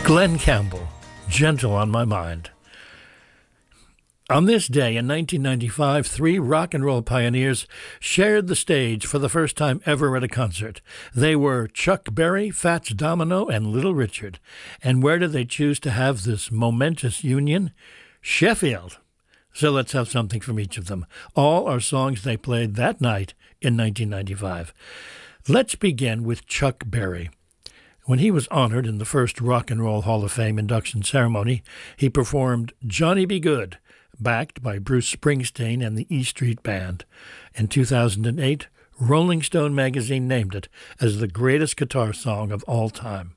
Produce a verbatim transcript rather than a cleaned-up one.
Glenn Campbell, Gentle on My Mind. On this day in nineteen ninety-five, three rock and roll pioneers shared the stage for the first time ever at a concert. They were Chuck Berry, Fats Domino, and Little Richard. And where did they choose to have this momentous union? Sheffield. So let's have something from each of them. All are songs they played that night in nineteen ninety-five. Let's begin with Chuck Berry. When he was honored in the first Rock and Roll Hall of Fame induction ceremony, he performed Johnny Be Good, backed by Bruce Springsteen and the E Street Band. In two thousand eight, Rolling Stone magazine named it as the greatest guitar song of all time.